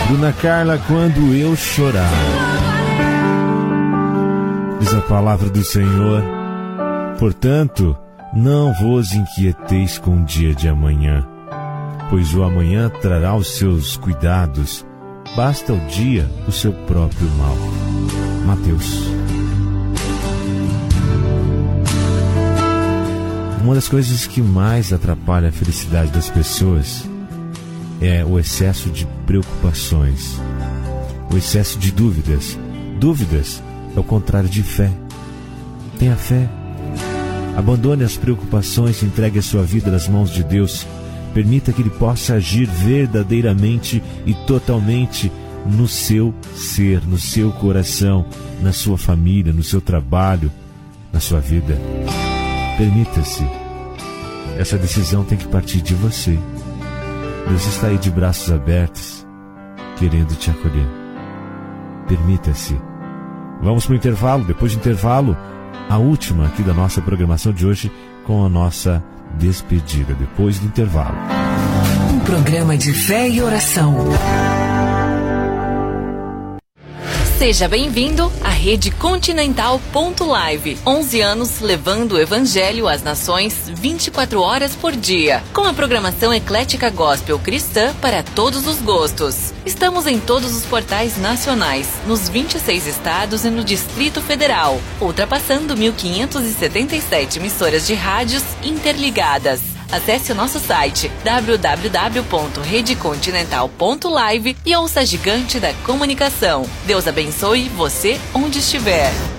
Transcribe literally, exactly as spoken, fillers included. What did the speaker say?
Bruna Carla, quando eu chorar. Diz a palavra do Senhor: portanto, não vos inquieteis com o dia de amanhã, pois o amanhã trará os seus cuidados. Basta o dia o seu próprio mal. Mateus. Uma das coisas que mais atrapalha a felicidade das pessoas é o excesso de preocupações, o excesso de dúvidas. Dúvidas é o contrário de fé. Tenha fé. Abandone as preocupações e entregue a sua vida nas mãos de Deus. Permita que Ele possa agir verdadeiramente e totalmente no seu ser, no seu coração, na sua família, no seu trabalho, na sua vida. Permita-se. Essa decisão tem que partir de você. Deus está aí de braços abertos, querendo te acolher. Permita-se. Vamos para o intervalo. Depois do intervalo, a última aqui da nossa programação de hoje, com a nossa despedida. Depois do intervalo. Um programa de fé e oração. Seja bem-vindo à Rede Continental ponto live. onze anos levando o Evangelho às nações vinte e quatro horas por dia. Com a programação eclética gospel cristã para todos os gostos. Estamos em todos os portais nacionais, nos vinte e seis estados e no Distrito Federal, ultrapassando mil quinhentas e setenta e sete emissoras de rádios interligadas. Acesse o nosso site w w w ponto rede continental ponto live e ouça a gigante da comunicação. Deus abençoe você onde estiver.